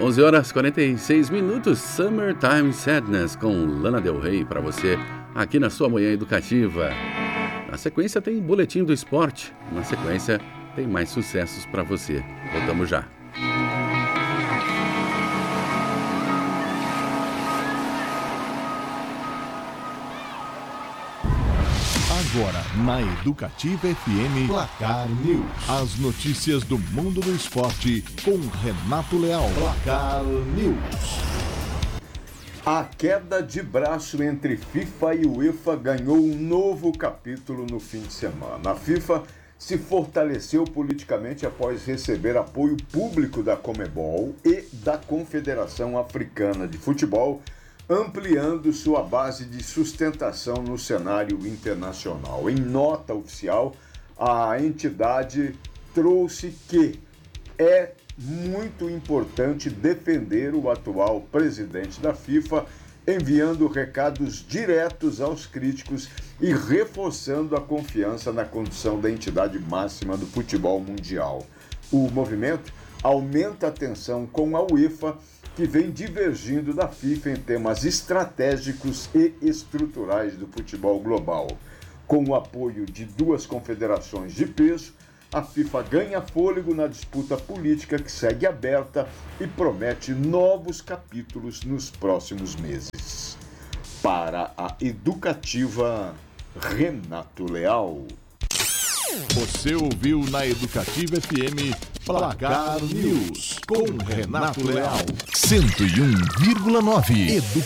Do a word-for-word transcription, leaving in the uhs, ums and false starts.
onze horas e quarenta e seis minutos, Summertime Sadness com Lana Del Rey para você aqui na sua manhã educativa. Na sequência tem Boletim do Esporte, na sequência tem mais sucessos para você. Voltamos já. Agora, na Educativa F M, Placar News. As notícias do mundo do esporte com Renato Leal. Placar News. A queda de braço entre FIFA e UEFA ganhou um novo capítulo no fim de semana. A FIFA se fortaleceu politicamente após receber apoio público da Conmebol e da Confederação Africana de Futebol, ampliando sua base de sustentação no cenário internacional. Em nota oficial, a entidade trouxe que é muito importante defender o atual presidente da FIFA, enviando recados diretos aos críticos e reforçando a confiança na condição da entidade máxima do futebol mundial. O movimento aumenta a tensão com a UEFA, que vem divergindo da FIFA em temas estratégicos e estruturais do futebol global. Com o apoio de duas confederações de peso, a FIFA ganha fôlego na disputa política que segue aberta e promete novos capítulos nos próximos meses. Para a Educativa, Renato Leal. Você ouviu na Educativa F M Placar News com Renato Leal. cento e um vírgula nove. Educativa.